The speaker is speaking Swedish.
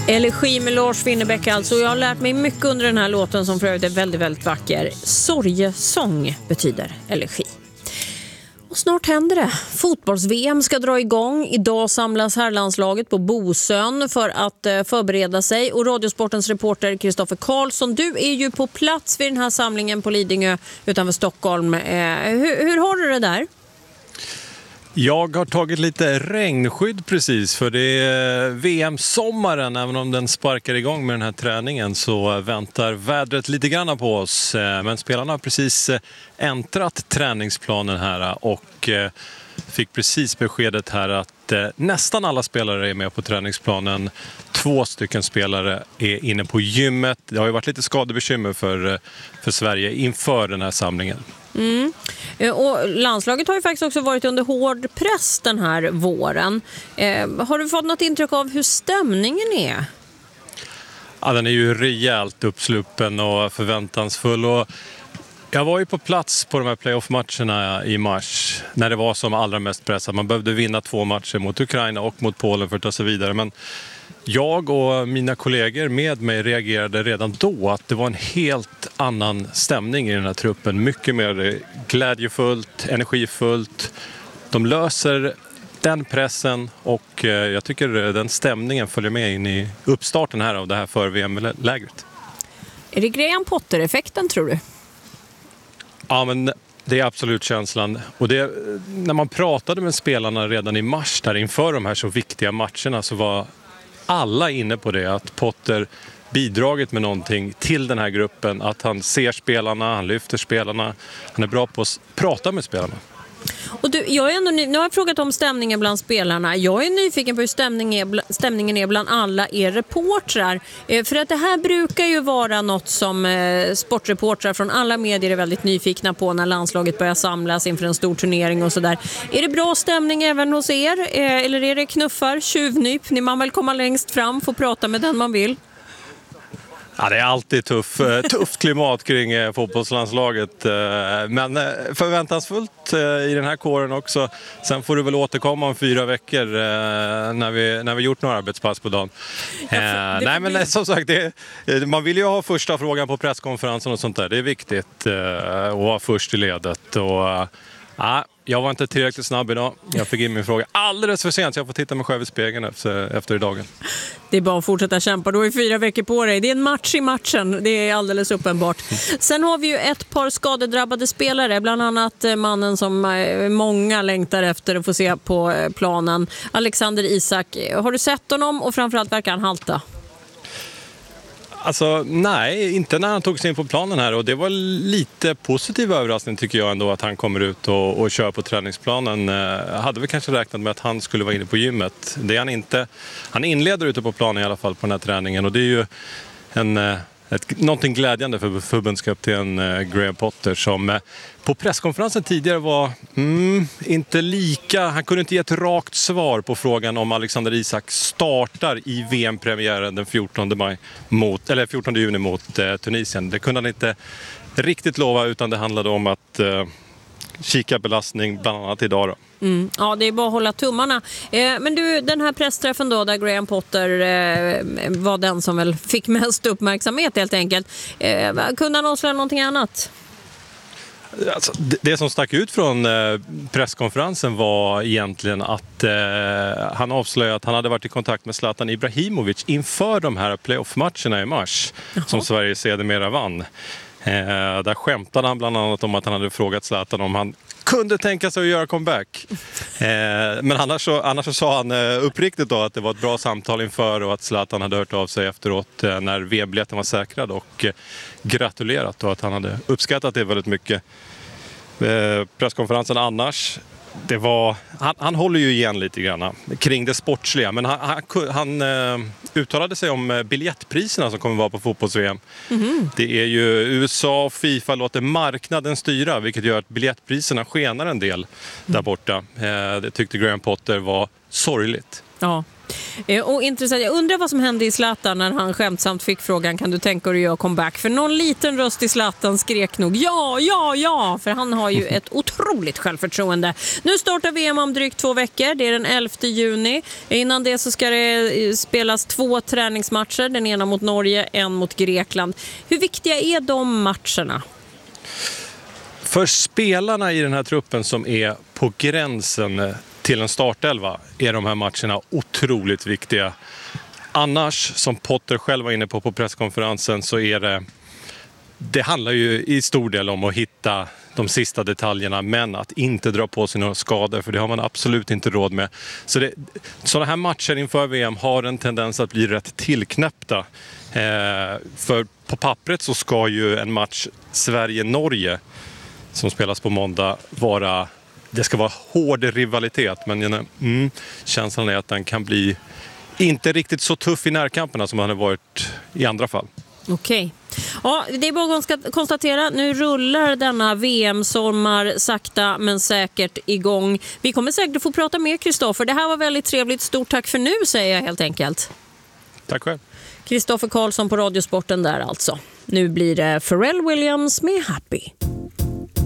Elegi med Lars Winnerbäck alltså. Jag har lärt mig mycket under den här låten som för övrigt är väldigt, väldigt vacker. Sorgesång betyder elegi. Och snart händer det. Fotbolls-VM ska dra igång. Idag samlas herrlandslaget på Bosön för att förbereda sig. Och Radiosportens reporter Kristoffer Karlsson, du är ju på plats vid den här samlingen på Lidingö utanför Stockholm. Hur har du det där? Jag har tagit lite regnskydd precis, för det är VM-sommaren. Även om den sparkar igång med den här träningen så väntar vädret lite grann på oss. Men spelarna har precis äntrat träningsplanen här och fick precis beskedet här att nästan alla spelare är med på träningsplanen. 2 stycken spelare är inne på gymmet. Det har ju varit lite skadebekymmer för Sverige inför den här samlingen. Mm. Och landslaget har ju faktiskt också varit under hård press den här våren. Har du fått något intryck av hur stämningen är? Ja, den är ju rejält uppsluppen och förväntansfull. Och jag var ju på plats på de här playoff-matcherna i mars när det var som allra mest pressat. Man behövde vinna 2 matcher mot Ukraina och mot Polen för att ta sig vidare. Men jag och mina kollegor med mig reagerade redan då att det var en helt annan stämning i den här truppen. Mycket mer glädjefullt, energifullt. De löser den pressen och jag tycker den stämningen följer med in i uppstarten här av det här för VM-lägret. Är det Graham Potter-effekten, tror du? Ja, men det är absolut känslan. Och det, när man pratade med spelarna redan i mars där inför de här så viktiga matcherna så var alla inne på det, att Potter bidragit med någonting till den här gruppen, att han ser spelarna, han lyfter spelarna, han är bra på att prata med spelarna. Och du, jag är ändå nu har jag frågat om stämningen bland spelarna. Jag är nyfiken på hur stämningen är bland alla er reportrar. För att det här brukar ju vara något som sportreportrar från alla medier är väldigt nyfikna på när landslaget börjar samlas inför en stor turnering och sådär. Är det bra stämning även hos er? Eller är det knuffar, tjuvnyp? Ni man väl komma längst fram, få prata med den man vill? Ja, det är alltid tufft klimat kring fotbollslandslaget, men förväntansfullt i den här kåren också. Sen får du väl återkomma om 4 veckor när vi gjort några arbetspass på dagen. Nej, men som sagt, man vill ju ha första frågan på presskonferensen och sånt där. Det är viktigt att vara först i ledet. Och jag var inte tillräckligt snabb idag. Jag fick in min fråga alldeles för sent så jag får titta mig själv i spegeln efter dagen. Det är bara att fortsätta kämpa. Du har ju 4 veckor på dig. Det är en match i matchen. Det är alldeles uppenbart. Sen har vi ju ett par skadedrabbade spelare. Bland annat mannen som många längtar efter att få se på planen. Alexander Isak. Har du sett honom och framförallt verkar han halta? Alltså nej, inte när han tog sig in på planen här, och det var lite positiv överraskning tycker jag ändå att han kommer ut och kör på träningsplanen. Jag hade väl kanske räknat med att han skulle vara inne på gymmet. Det är han inte. Han inleder ute på planen i alla fall på den här träningen, och det är ju någonting glädjande för förbundskapten Graham Potter som på presskonferensen tidigare var inte lika, han kunde inte ge ett rakt svar på frågan om Alexander Isak startar i VM-premiären den 14 juni mot Tunisien. Det kunde han inte riktigt lova, utan det handlade om att kika belastning bland annat idag då. Ja, det är bara att hålla tummarna. Men du, den här pressträffen då där Graham Potter var den som väl fick mest uppmärksamhet helt enkelt. Kunde han avslöja någonting annat? Alltså, det som stack ut från presskonferensen var egentligen att han avslöjade att han hade varit i kontakt med Zlatan Ibrahimovic inför de här playoff-matcherna i mars. Jaha. Som Sverige sedermera vann. Där skämtade han bland annat om att han hade frågat Zlatan om han kunde tänka sig att göra comeback. Men annars så sa han uppriktigt då att det var ett bra samtal inför och att Zlatan hade hört av sig efteråt när VM-biljetten var säkrad och gratulerat och att han hade uppskattat det väldigt mycket. Presskonferensen annars, det var, han håller ju igen lite grann kring det sportsliga, men han uttalade sig om biljettpriserna som kommer vara på fotbolls-VM. Det är ju USA och FIFA låter marknaden styra, vilket gör att biljettpriserna skenar en del där borta. Det tyckte Graham Potter var sorgligt. Ja, Och intressant, jag undrar vad som hände i Zlatan när han skämtsamt fick frågan, kan du tänka dig att göra comeback? För någon liten röst i Zlatan skrek nog ja, för han har ju ett otroligt självförtroende. Nu startar VM om drygt 2 veckor, det är den 11 juni. Innan det så ska det spelas 2 träningsmatcher, den ena mot Norge, en mot Grekland. Hur viktiga är de matcherna? För spelarna i den här truppen som är på gränsen till en startelva är de här matcherna otroligt viktiga. Annars, som Potter själv var inne på presskonferensen, så är det handlar ju i stor del om att hitta de sista detaljerna, men att inte dra på sig några skador, för det har man absolut inte råd med. Så sådana här matcher inför VM har en tendens att bli rätt tillknäppta. För på pappret så ska ju en match Sverige-Norge som spelas på måndag det ska vara hård rivalitet, men känslan är att den kan bli inte riktigt så tuff i närkamperna som den har varit i andra fall. Okej. Ja, det är bara att konstatera, nu rullar denna VM-sommar sakta men säkert igång. Vi kommer säkert att få prata med Kristoffer. Det här var väldigt trevligt. Stort tack för nu, säger jag helt enkelt. Tack själv. Kristoffer Karlsson på Radiosporten där alltså. Nu blir det Pharrell Williams med Happy.